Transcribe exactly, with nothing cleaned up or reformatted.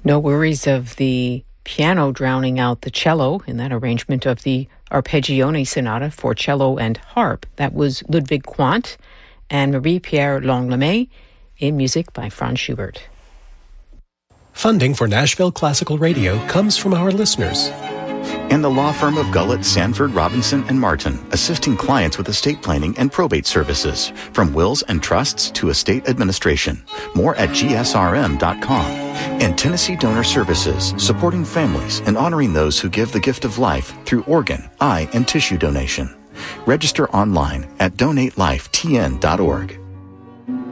No worries of the piano drowning out the cello in that arrangement of the Arpeggione Sonata for cello and harp. That was Ludwig Quandt and Marie-Pierre Langlois in music by Franz Schubert. Funding for Nashville Classical Radio comes from our listeners. And the law firm of Gullett, Sanford, Robinson, and Martin, assisting clients with estate planning and probate services, from wills and trusts to estate administration. More at G S R M dot com. And Tennessee Donor Services, supporting families and honoring those who give the gift of life through organ, eye, and tissue donation. Register online at donate life T N dot org.